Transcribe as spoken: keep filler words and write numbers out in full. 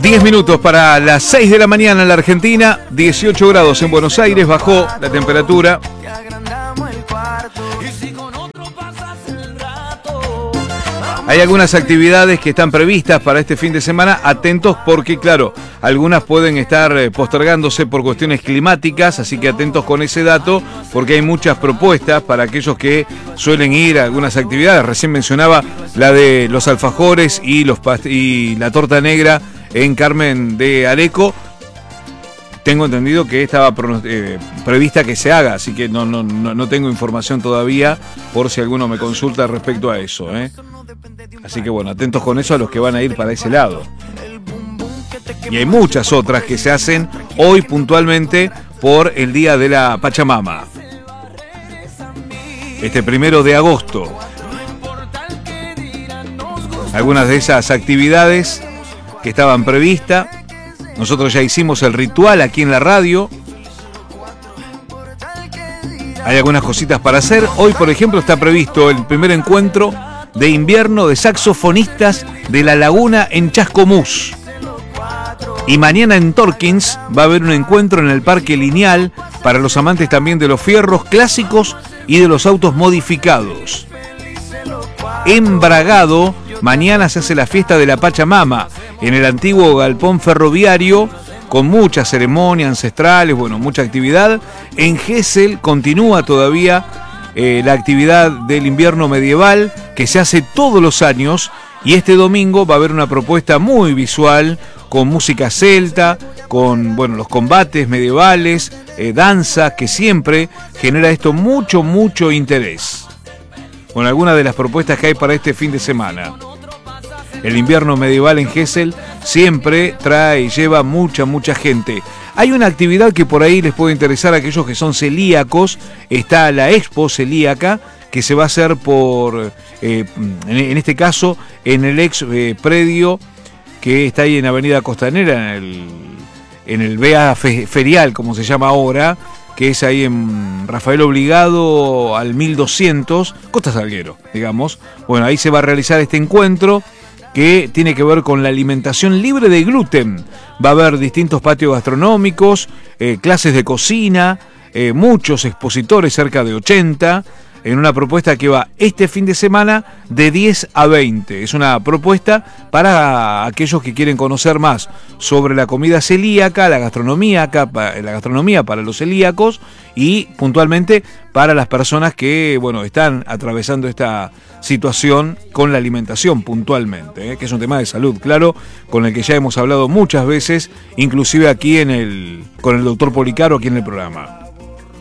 diez minutos para las seis de la mañana en la Argentina, dieciocho grados en Buenos Aires, bajó la temperatura. Hay algunas actividades que están previstas para este fin de semana, atentos porque, claro, algunas pueden estar postergándose por cuestiones climáticas, así que atentos con ese dato, porque hay muchas propuestas para aquellos que suelen ir a algunas actividades. Recién mencionaba la de los alfajores y, los past- y la torta negra en Carmen de Areco. Tengo entendido que estaba eh, prevista que se haga, así que no, no, no, no tengo información todavía por si alguno me consulta respecto a eso, ¿eh? Así que bueno, atentos con eso a los que van a ir para ese lado. Y hay muchas otras que se hacen hoy puntualmente por el Día de la Pachamama. Este primero de agosto. Algunas de esas actividades que estaban previstas. Nosotros ya hicimos el ritual aquí en la radio. Hay algunas cositas para hacer. Hoy, por ejemplo, está previsto el primer encuentro de invierno de saxofonistas de La Laguna en Chascomús. Y mañana en Torkins va a haber un encuentro en el Parque Lineal para los amantes también de los fierros clásicos y de los autos modificados. En Bragado, mañana se hace la fiesta de la Pachamama en el antiguo galpón ferroviario, con muchas ceremonias ancestrales, bueno, mucha actividad. En Gesell continúa todavía eh, la actividad del invierno medieval que se hace todos los años, y este domingo va a haber una propuesta muy visual con música celta, con bueno, los combates medievales, eh, danza, que siempre genera esto mucho, mucho interés. Con algunas de las propuestas que hay para este fin de semana. El invierno medieval en Gesell siempre trae y lleva mucha, mucha gente. Hay una actividad que por ahí les puede interesar a aquellos que son celíacos. Está la Expo Celíaca, que se va a hacer por, eh, en, en este caso, en el ex eh, predio que está ahí en Avenida Costanera, en el, en el B A Ferial, como se llama ahora, que es ahí en Rafael Obligado al mil doscientos, Costa Salguero, digamos. Bueno, ahí se va a realizar este encuentro que tiene que ver con la alimentación libre de gluten. Va a haber distintos patios gastronómicos, eh, clases de cocina, eh, muchos expositores, cerca de ochenta, en una propuesta que va este fin de semana de diez a veinte. Es una propuesta para aquellos que quieren conocer más sobre la comida celíaca, la gastronomía, la gastronomía para los celíacos y puntualmente para las personas que bueno, están atravesando esta situación con la alimentación puntualmente, ¿eh? Que es un tema de salud, claro, con el que ya hemos hablado muchas veces, inclusive aquí en el con el doctor Policaro, aquí en el programa.